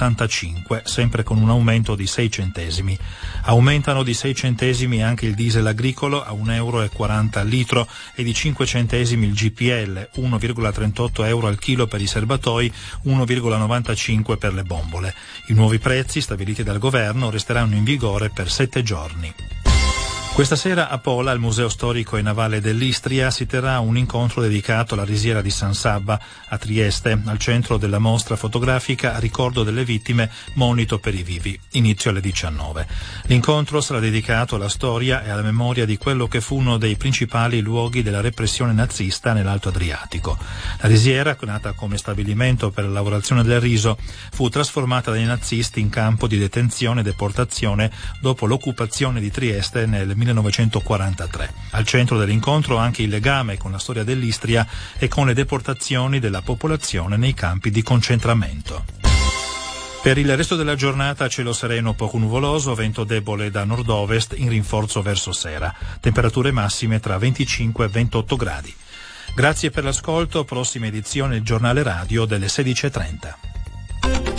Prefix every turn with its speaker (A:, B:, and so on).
A: 1,85 €, sempre con un aumento di 6 centesimi. Aumentano di 6 centesimi anche il diesel agricolo a 1,40 € al litro e di 5 centesimi il GPL, 1,38 € al chilo per i serbatoi, 1,95 € per le bombole. I nuovi prezzi stabiliti dal governo resteranno in vigore per 7 giorni. Questa sera a Pola, al Museo Storico e Navale dell'Istria, si terrà un incontro dedicato alla risiera di San Sabba a Trieste, al centro della mostra fotografica a ricordo delle vittime Monito per i Vivi, inizio alle 19. L'incontro sarà dedicato alla storia e alla memoria di quello che fu uno dei principali luoghi della repressione nazista nell'Alto Adriatico. La risiera, nata come stabilimento per la lavorazione del riso, fu trasformata dai nazisti in campo di detenzione e deportazione dopo l'occupazione di Trieste nel 1943. Al centro dell'incontro anche il legame con la storia dell'Istria e con le deportazioni della popolazione nei campi di concentramento. Per il resto della giornata cielo sereno poco nuvoloso, vento debole da nord-ovest in rinforzo verso sera. Temperature massime tra 25 e 28 gradi. Grazie per l'ascolto, prossima edizione il giornale radio delle 16:30.